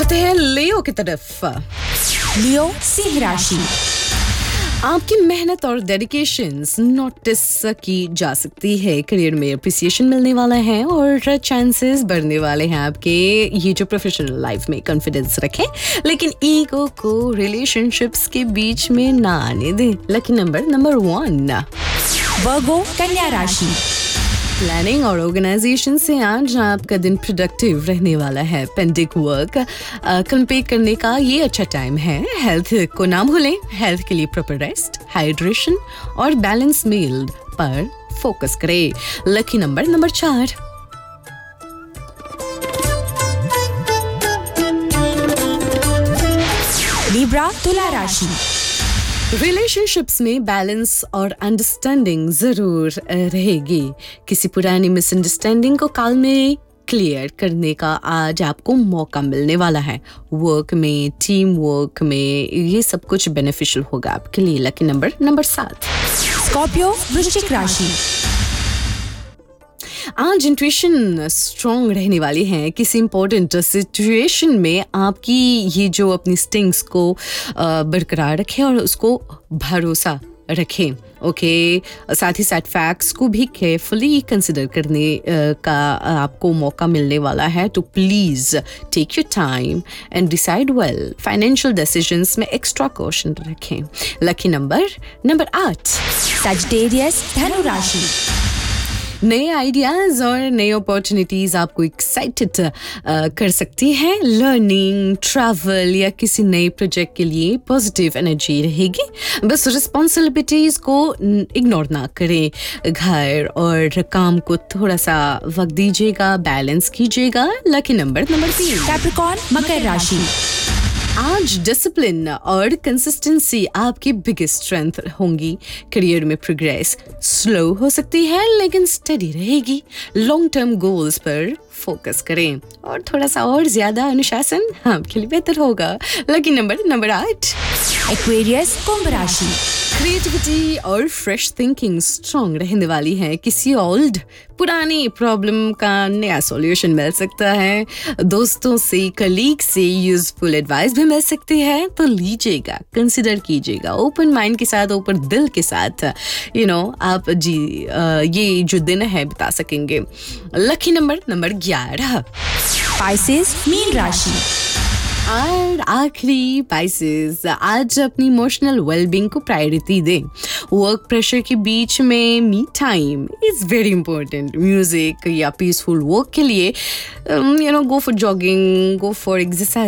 बढ़ते हैं लियो की तरफ। लियो सिंह राशि। आपकी मेहनत और डेडिकेशंस नोटिस की जा सकती है। करियर में अप्रिसिएशन मिलने वाला है और चांसेस बढ़ने वाले हैं आपके। ये जो प्रोफेशनल लाइफ में कॉन्फिडेंस रखें, लेकिन ईगो को रिलेशनशिप्स के बीच में ना आने दें। Lucky number 1। वर्गो कन्या राशि। प्लानिंग और ऑर्गेनाइजेशन से आज आपका दिन प्रोडक्टिव रहने वाला है। पेंडिंग वर्क कंप्लीट करने का ये अच्छा टाइम है। हेल्थ को ना भूलें। हेल्थ के लिए प्रॉपर रेस्ट, हाइड्रेशन और बैलेंस मील पर फोकस करें। Lucky number 4। लिब्रा तुला राशि। रिलेशनशिप्स में बैलेंस और अंडरस्टैंडिंग जरूर रहेगी। किसी पुरानी मिसअंडरस्टैंडिंग को काल में क्लियर करने का आज आपको मौका मिलने वाला है। वर्क में, टीम वर्क में ये सब कुछ बेनिफिशियल होगा आपके लिए। Lucky number 7। स्कॉर्पियो वृश्चिक राशि। आज इंट्यूशन स्ट्रॉन्ग रहने वाली है। किसी इंपॉर्टेंट सिचुएशन में आपकी ये जो अपनी स्टिंग्स को बरकरार रखें और उसको भरोसा रखें। ओके, साथ ही साथ फैक्ट्स को भी केयरफुली कंसिडर करने का आपको मौका मिलने वाला है। तो please take your time and decide well. Financial decisions में एक्स्ट्रा कॉशन रखें। Lucky number 8। सजिटेरियस धनु राशि। नए आइडियाज़ और नई अपॉर्चुनिटीज़ आपको एक्साइटेड कर सकती हैं। लर्निंग, ट्रैवल या किसी नए प्रोजेक्ट के लिए पॉजिटिव एनर्जी रहेगी। बस रिस्पॉन्सिबिलिटीज़ को इग्नोर ना करें। घर और काम को थोड़ा सा वक्त दीजिएगा, बैलेंस कीजिएगा। Lucky number 3। कैप्रिकॉर्न मकर राशि। आज डिसिप्लिन और कंसिस्टेंसी आपकी बिगेस्ट स्ट्रेंथ होंगी। करियर में प्रोग्रेस स्लो हो सकती है लेकिन स्टडी रहेगी। लॉन्ग टर्म गोल्स पर फोकस करें और थोड़ा सा और ज्यादा अनुशासन आपके लिए बेहतर होगा। Lucky number 8। एक्वेरियस कुंभ राशि। क्रिएटिविटी और फ्रेश थिंकिंग स्ट्रॉन्ग रहने वाली है। किसी ओल्ड पुरानी प्रॉब्लम का नया सॉल्यूशन मिल सकता है। दोस्तों से, कलीग से यूजफुल एडवाइस भी मिल सकती है। तो लीजिएगा, कंसिडर कीजिएगा ओपन माइंड के साथ, ओपन दिल के साथ। आप ये जो दिन है बिता सकेंगे। Lucky number 11। पाइसेस मीन राशि। और आखिरी पाइसेस, आज अपनी इमोशनल वेलबींग को प्रायोरिटी दें। वर्क प्रेशर के बीच में me time is very important. Music या पीसफुल वर्क के लिए go for jogging, go for exercise